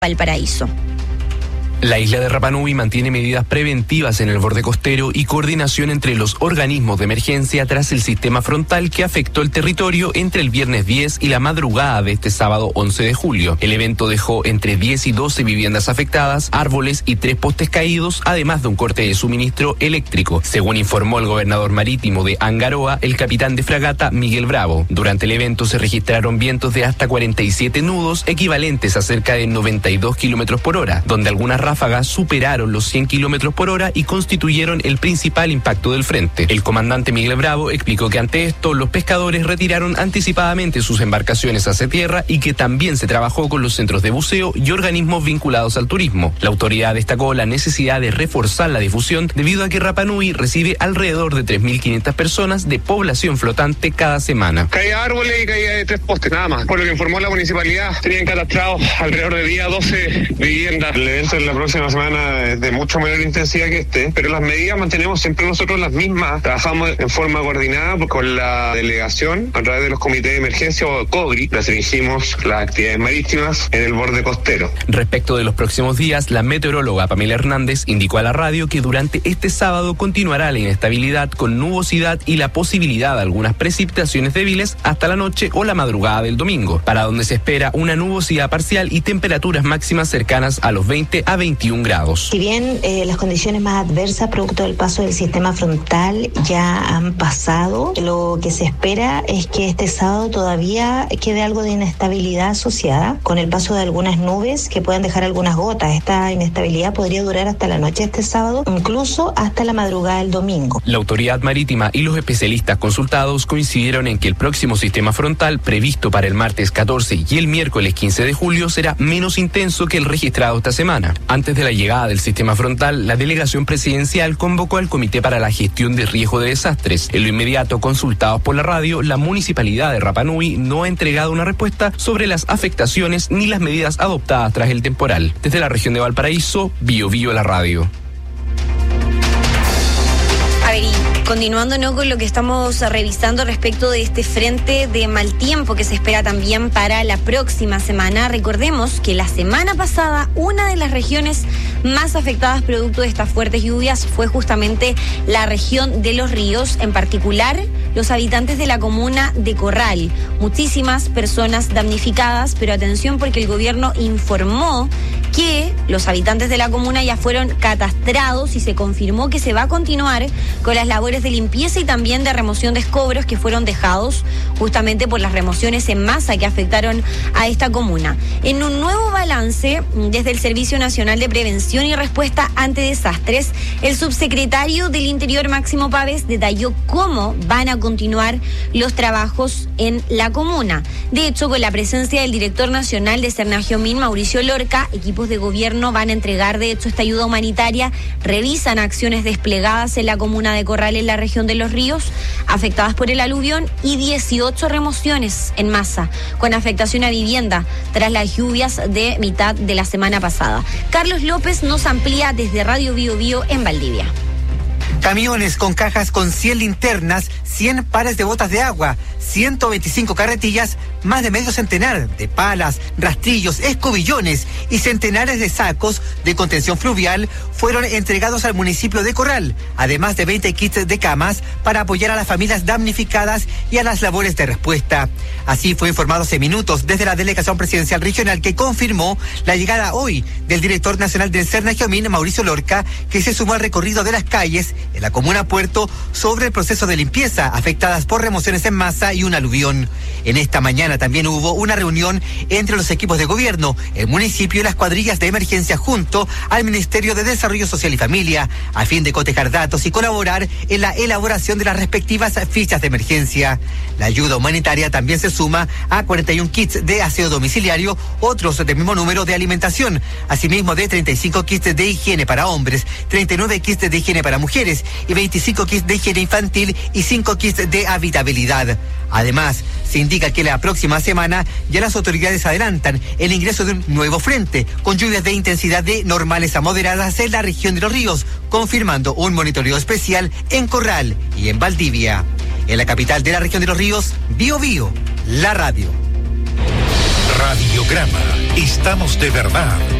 Valparaíso. La isla de Rapa Nui mantiene medidas preventivas en el borde costero y coordinación entre los organismos de emergencia tras el sistema frontal que afectó el territorio entre el viernes 10 y la madrugada de este sábado 11 de julio. El evento dejó entre 10 y 12 viviendas afectadas, árboles y 3 postes caídos, además de un corte de suministro eléctrico, según informó el gobernador marítimo de Angaroa, el capitán de fragata Miguel Bravo. Durante el evento se registraron vientos de hasta 47 nudos, equivalentes a cerca de 92 kilómetros por hora, donde algunas ráfagas superaron los 100 kilómetros por hora y constituyeron el principal impacto del frente. El comandante Miguel Bravo explicó que ante esto los pescadores retiraron anticipadamente sus embarcaciones hacia tierra y que también se trabajó con los centros de buceo y organismos vinculados al turismo. La autoridad destacó la necesidad de reforzar la difusión debido a que Rapa Nui recibe alrededor de 3.500 personas de población flotante cada semana. Caía árboles y caía de 3 postes, nada más. Por lo que informó la municipalidad, tenían catastrados alrededor de día 12 viviendas. El evento en la próxima semana es de mucho menor intensidad que pero las medidas mantenemos siempre nosotros las mismas. Trabajamos en forma coordinada con la delegación a través de los comités de emergencia o COGRI. Restringimos las actividades marítimas en el borde costero. Respecto de los próximos días, la meteoróloga Pamela Hernández indicó a la radio que durante este sábado continuará la inestabilidad con nubosidad y la posibilidad de algunas precipitaciones débiles hasta la noche o la madrugada del domingo, para donde se espera una nubosidad parcial y temperaturas máximas cercanas a los 20 a 21 grados. Si bien las condiciones más adversas producto del paso del sistema frontal ya han pasado, lo que se espera es que este sábado todavía quede algo de inestabilidad asociada con el paso de algunas nubes que puedan dejar algunas gotas. Esta inestabilidad podría durar hasta la noche de este sábado, incluso hasta la madrugada del domingo. La autoridad marítima y los especialistas consultados coincidieron en que el próximo sistema frontal previsto para el martes 14 y el miércoles 15 de julio será menos intenso que el registrado esta semana. Antes de la llegada del sistema frontal, la delegación presidencial convocó al Comité para la Gestión de Riesgo de Desastres. En lo inmediato, consultados por la radio, la municipalidad de Rapa Nui no ha entregado una respuesta sobre las afectaciones ni las medidas adoptadas tras el temporal. Desde la región de Valparaíso, Bio Bio la radio. A ver, y continuando con lo que estamos revisando respecto de este frente de mal tiempo que se espera también para la próxima semana, recordemos que la semana pasada una de las regiones más afectadas producto de estas fuertes lluvias fue justamente la región de Los Ríos, en particular los habitantes de la comuna de Corral. Muchísimas personas damnificadas, pero atención porque el gobierno informó que los habitantes de la comuna ya fueron catastrados y se confirmó que se va a continuar con las labores de limpieza y también de remoción de escombros que fueron dejados justamente por las remociones en masa que afectaron a esta comuna. En un nuevo balance desde el Servicio Nacional de Prevención y Respuesta ante Desastres, el subsecretario del Interior, Máximo Pávez, detalló cómo van a continuar los trabajos en la comuna. De hecho, con la presencia del director nacional de Cernagiomín, Mauricio Lorca, equipos de gobierno van a entregar de hecho esta ayuda humanitaria, revisan acciones desplegadas en la comuna de Corral en la región de Los Ríos, afectadas por el aluvión, y 18 remociones en masa, con afectación a vivienda tras las lluvias de mitad de la semana pasada. Carlos López nos amplía desde Radio Bio Bio en Valdivia. Camiones con cajas con 100 linternas, 100 pares de botas de agua, 125 carretillas, más de medio centenar de palas, rastrillos, escobillones y centenares de sacos de contención fluvial fueron entregados al municipio de Corral, además de 20 kits de camas para apoyar a las familias damnificadas y a las labores de respuesta. Así fue informado hace minutos desde la Delegación Presidencial Regional, que confirmó la llegada hoy del director nacional del Cernagiomín, Mauricio Lorca, que se sumó al recorrido de las calles en la comuna Puerto sobre el proceso de limpieza afectadas por remociones en masa y un aluvión. En esta mañana también hubo una reunión entre los equipos de gobierno, el municipio y las cuadrillas de emergencia junto al Ministerio de Desarrollo Social y Familia, a fin de cotejar datos y colaborar en la elaboración de las respectivas fichas de emergencia. La ayuda humanitaria también se suma a 41 kits de aseo domiciliario, otros del mismo número de alimentación, asimismo de 35 kits de higiene para hombres, 39 kits de higiene para mujeres y 25 kits de higiene infantil y 5 kits de habitabilidad. Además, se indica que la próxima semana ya las autoridades adelantan el ingreso de un nuevo frente, con lluvias de intensidad de normales a moderadas en la región de Los Ríos, confirmando un monitoreo especial en Corral y en Valdivia. En la capital de la región de Los Ríos, Bio Bio, la radio. Radiograma. Estamos de verdad